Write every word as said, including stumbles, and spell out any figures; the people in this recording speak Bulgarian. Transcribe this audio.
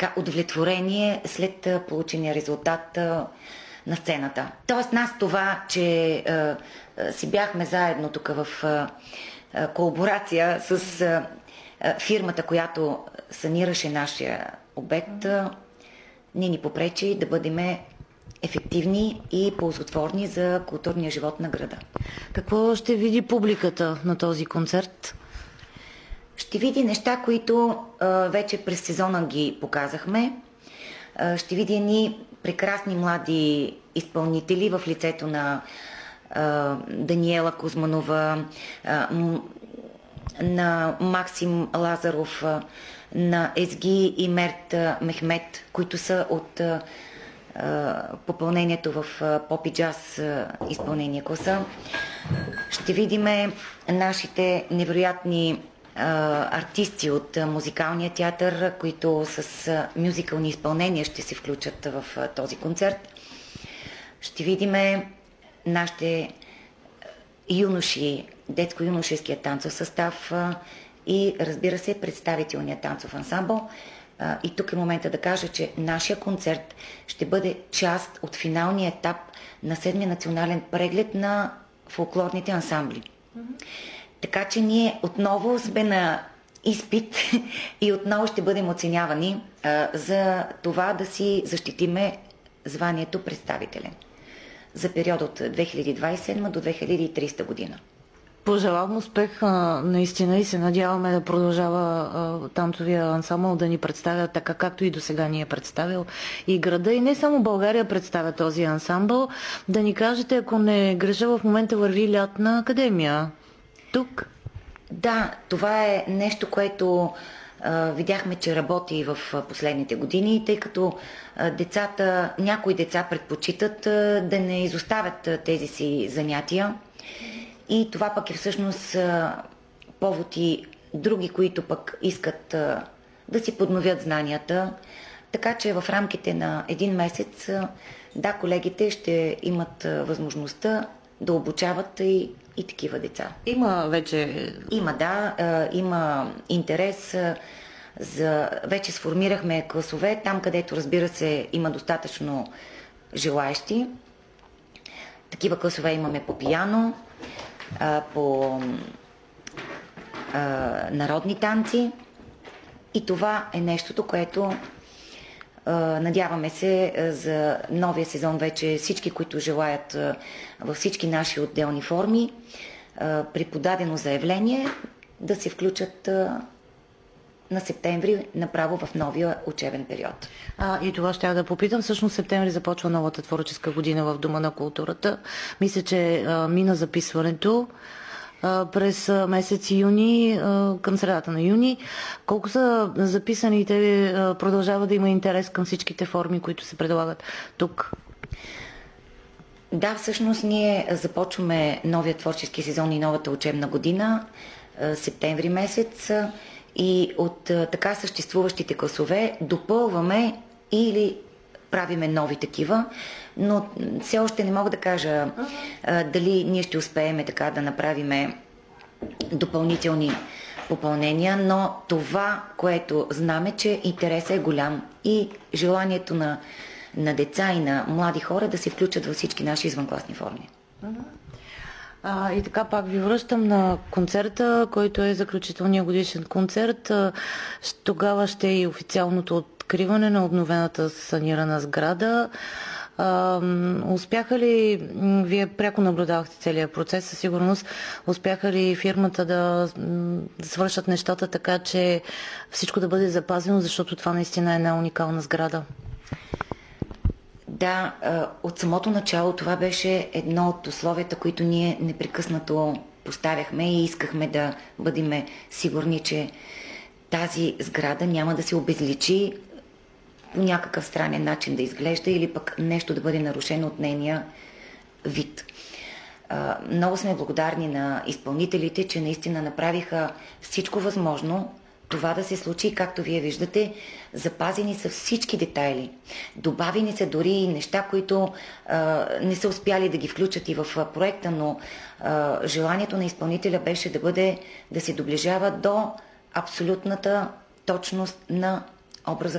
така удовлетворение след а, получения резултат а, на сцената. Тоест нас това, че а, а, си бяхме заедно тук в а, а, колаборация с а, а, фирмата, която санираше нашия обект, а, не ни попречи да бъдем ефективни и ползотворни за културния живот на града. Какво ще види публиката на този концерт? Ще види неща, които а, вече през сезона ги показахме. А, ще види едни прекрасни млади изпълнители в лицето на а, Даниела Кузманова, а, м- на Максим Лазаров, а, на Езги и Мерт Мехмет, които са от а, а, попълнението в а, поп и джаз а, изпълнение класа. Ще видиме нашите невероятни артисти от музикалния театър, които с мюзикални изпълнения ще се включат в този концерт. Ще видим нашите юноши, детско-юношеския танцов състав и, разбира се, представителния танцов ансамбъл. И тук е момента да кажа, че нашия концерт ще бъде част от финалния етап на седмия национален преглед на фолклорните ансамбли. Така че ние отново сме на изпит и отново ще бъдем оценявани а, за това да си защитиме званието представителен за период от две хиляди двадесет и седма до две хиляди и тридесета година. Пожелавам успех а, наистина и се надяваме да продължава а, танцовия ансамбъл да ни представя така, както и до сега ни е представил и града. И не само България представя този ансамбъл. Да ни кажете, ако не греша, в момента върви лятна академия. Тук? Да, това е нещо, което а, видяхме, че работи в последните години, тъй като а, децата, някои деца предпочитат а, да не изоставят а, тези си занятия и това пък е всъщност а, повод и други, които пък искат а, да си подновят знанията. Така че в рамките на един месец, а, да, колегите ще имат а, възможността да обучават и и такива деца. Има вече... Има, да. А, има интерес. А, за... Вече сформирахме класове, там където, разбира се, има достатъчно желаещи. Такива класове имаме по пиано, а, по а, народни танци. И това е нещото, което надяваме се за новия сезон вече всички, които желаят във всички наши отделни форми, при подадено заявление да се включат на септември направо в новия учебен период. А, и това ще я да попитам. Всъщност септември започва новата творческа година в Дома на културата. Мисля, че а, мина записването през месец юни, към средата на юни. Колко са записаните, продължава да има интерес към всичките форми, които се предлагат тук? Да, всъщност ние започваме новия творчески сезон и новата учебна година септември месец и от така съществуващите класове допълваме или правиме нови такива, но все още не мога да кажа а, дали ние ще успеем така да направим допълнителни попълнения, но това, което знаме, че интересът е голям и желанието на, на деца и на млади хора да се включат във всички наши извънкласни форми. А, и така пак ви връщам на концерта, който е заключителният годишен концерт. Тогава ще е и официалното откриване на обновената санирана сграда. А, успяха ли, вие пряко наблюдавахте целият процес, със сигурност, успяха ли фирмата да, да свършат нещата така, че всичко да бъде запазено, защото това наистина е една уникална сграда? Да, от самото начало това беше едно от условията, които ние непрекъснато поставяхме и искахме да бъдем сигурни, че тази сграда няма да се обезличи по някакъв странен начин да изглежда или пък нещо да бъде нарушено от нейния вид. Много сме благодарни на изпълнителите, че наистина направиха всичко възможно това да се случи, както вие виждате, запазени са всички детайли. Добавени са дори и неща, които а, не са успяли да ги включат и в а, проекта, но а, желанието на изпълнителя беше да бъде, да се доближава до абсолютната точност на образа,